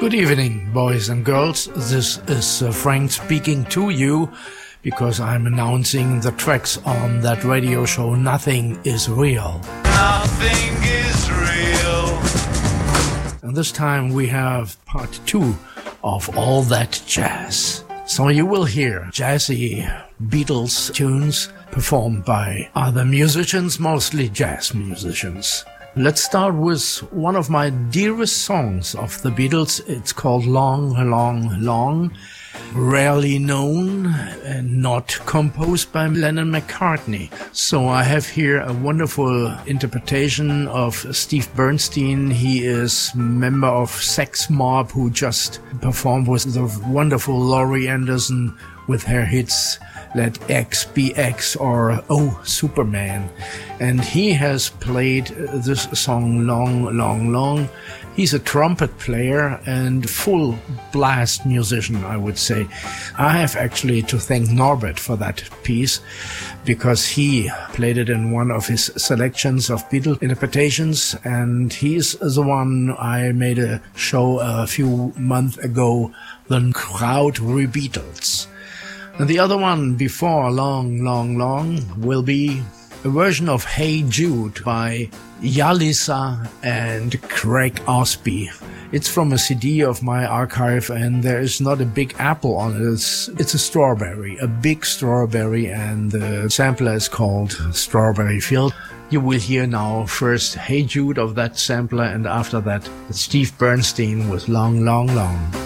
Good evening, boys and girls. This is Frank speaking to you because I'm announcing the tracks on that radio show Nothing is Real. Nothing is real. And this time we have part 2 of All That Jazz. So you will hear jazzy Beatles tunes performed by other musicians, mostly jazz musicians. Let's start with one of my dearest songs of the Beatles. It's called Long, Long, Long. Rarely known and not composed by Lennon-McCartney. So I have here a wonderful interpretation of Steve Bernstein. He is member of Sex Mob, who just performed with the wonderful Laurie Anderson with her hits Let X Be X or Oh Superman. And he has played this song Long, Long, Long. He's a trumpet player and full blast musician, I would say. I have actually to thank Norbert for that piece because he played it in one of his selections of Beatles interpretations, and he's the one I made a show a few months ago, The Crowd Re-Beatles. And the other one before Long, Long, Long will be a version of Hey Jude by Yalisa and Craig Osby. It's from a CD of my archive, and there is not a big apple on it. It's a strawberry, a big strawberry, and the sampler is called Strawberry Field. You will hear now first Hey Jude of that sampler, and after that Steve Bernstein with Long, Long, Long.